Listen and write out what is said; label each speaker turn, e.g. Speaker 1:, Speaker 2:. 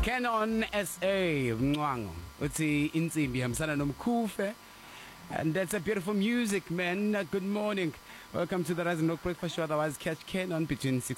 Speaker 1: Canon SA Mncwango uthi insimbi ihambisana nomkhufe, and that's a beautiful music, man. Good morning, welcome to the Rise and Rock Breakfast Show. Otherwise catch Canon between 6